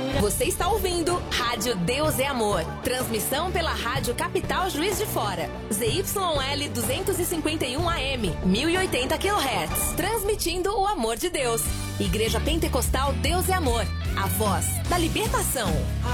Você está ouvindo Rádio Deus é Amor. Transmissão pela Rádio Capital Juiz de Fora. ZYL 251 AM, 1080 kHz. Transmitindo o amor de Deus. Igreja Pentecostal Deus é Amor. A voz da libertação.